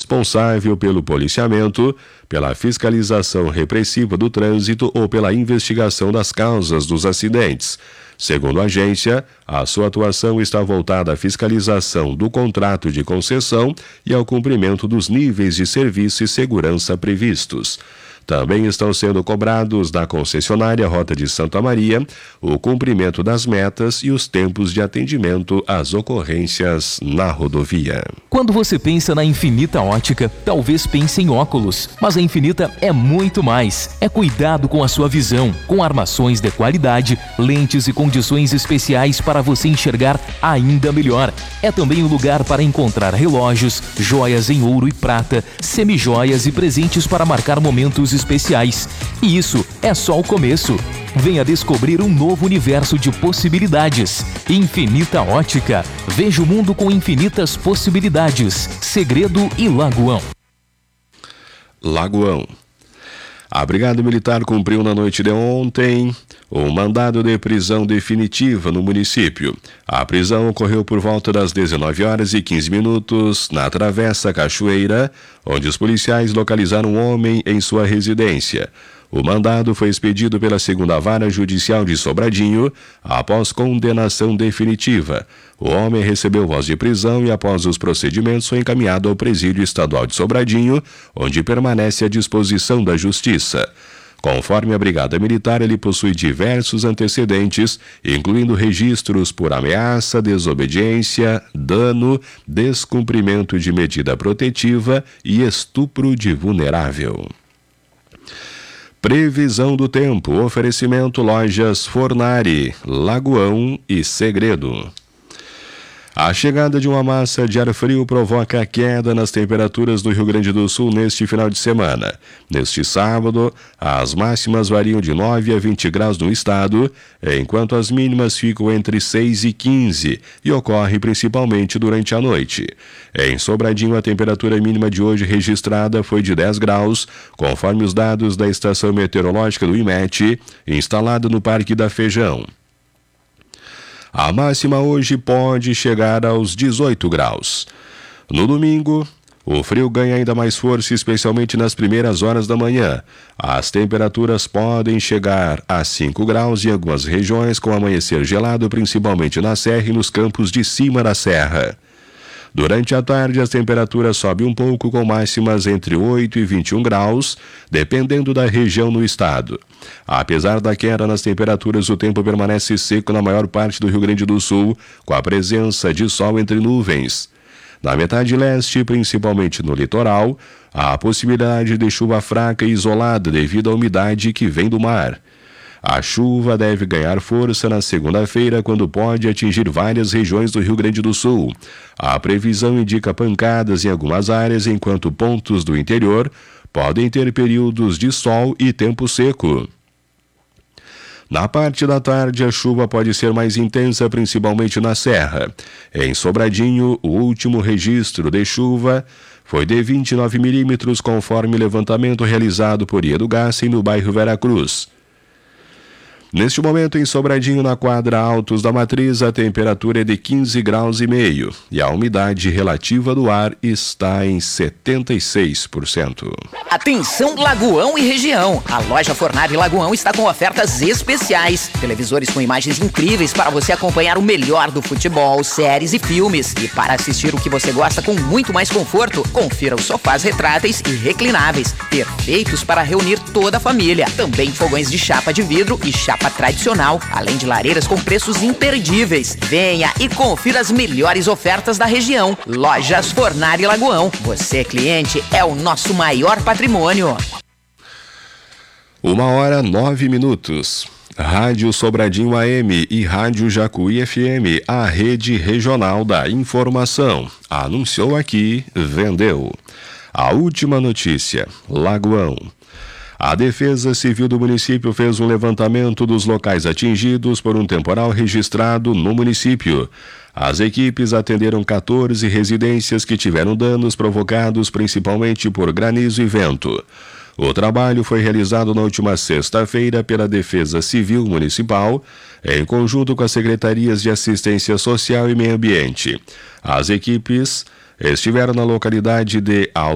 responsável pelo policiamento, pela fiscalização repressiva do trânsito ou pela investigação das causas dos acidentes. Segundo a agência, a sua atuação está voltada à fiscalização do contrato de concessão e ao cumprimento dos níveis de serviço e segurança previstos. Também estão sendo cobrados da concessionária Rota de Santa Maria o cumprimento das metas e os tempos de atendimento às ocorrências na rodovia. Quando você pensa na Infinita Ótica, talvez pense em óculos, mas a Infinita é muito mais. É cuidado com a sua visão, com armações de qualidade, lentes e condições especiais para você enxergar ainda melhor. É também o lugar para encontrar relógios, joias em ouro e prata, semijoias e presentes para marcar momentos especiais. E isso é só o começo. Venha descobrir um novo universo de possibilidades. Infinita Ótica. Veja o mundo com infinitas possibilidades. Segredo e Lagoão. Lagoão. A Brigada Militar cumpriu na noite de ontem um mandado de prisão definitiva no município. A prisão ocorreu por volta das 19h15 na Travessa Cachoeira, onde os policiais localizaram um homem em sua residência. O mandado foi expedido pela 2ª Vara Judicial de Sobradinho após condenação definitiva. O homem recebeu voz de prisão e, após os procedimentos, foi encaminhado ao Presídio Estadual de Sobradinho, onde permanece à disposição da Justiça. Conforme a Brigada Militar, ele possui diversos antecedentes, incluindo registros por ameaça, desobediência, dano, descumprimento de medida protetiva e estupro de vulnerável. Previsão do tempo, oferecimento lojas Fornari, Lagoão e Segredo. A chegada de uma massa de ar frio provoca queda nas temperaturas do Rio Grande do Sul neste final de semana. Neste sábado, as máximas variam de 9 a 20 graus no estado, enquanto as mínimas ficam entre 6 e 15 e ocorre principalmente durante a noite. Em Sobradinho, a temperatura mínima de hoje registrada foi de 10 graus, conforme os dados da Estação Meteorológica do IMET, instalada no Parque da Feijão. A máxima hoje pode chegar aos 18 graus. No domingo, o frio ganha ainda mais força, especialmente nas primeiras horas da manhã. As temperaturas podem chegar a 5 graus em algumas regiões, com amanhecer gelado, principalmente na serra e nos campos de cima da serra. Durante a tarde, as temperaturas sobem um pouco, com máximas entre 8 e 21 graus, dependendo da região no estado. Apesar da queda nas temperaturas, o tempo permanece seco na maior parte do Rio Grande do Sul, com a presença de sol entre nuvens. Na metade leste, principalmente no litoral, há a possibilidade de chuva fraca e isolada devido à umidade que vem do mar. A chuva deve ganhar força na segunda-feira, quando pode atingir várias regiões do Rio Grande do Sul. A previsão indica pancadas em algumas áreas, enquanto pontos do interior podem ter períodos de sol e tempo seco. Na parte da tarde, a chuva pode ser mais intensa, principalmente na serra. Em Sobradinho, o último registro de chuva foi de 29 milímetros, conforme levantamento realizado por Edu Gassen no bairro Veracruz. Neste momento, em Sobradinho, na quadra Altos da Matriz, a temperatura é de 15 graus e meio e a umidade relativa do ar está em 76%. Atenção, Lagoão e região! A loja Fornari Lagoão está com ofertas especiais. Televisores com imagens incríveis para você acompanhar o melhor do futebol, séries e filmes. E para assistir o que você gosta com muito mais conforto, confira os sofás retráteis e reclináveis, perfeitos para reunir toda a família. Também fogões de chapa de vidro e chapa tradicional, além de lareiras com preços imperdíveis. Venha e confira as melhores ofertas da região. Lojas Fornari Lagoão. Você, cliente, é o nosso maior patrimônio. 1h09. Rádio Sobradinho AM e Rádio Jacuí FM, a rede regional da informação. Anunciou aqui, vendeu. A última notícia, Lagoão. A Defesa Civil do município fez um levantamento dos locais atingidos por um temporal registrado no município. As equipes atenderam 14 residências que tiveram danos provocados principalmente por granizo e vento. O trabalho foi realizado na última sexta-feira pela Defesa Civil Municipal, em conjunto com as Secretarias de Assistência Social e Meio Ambiente. As equipes estiveram na localidade de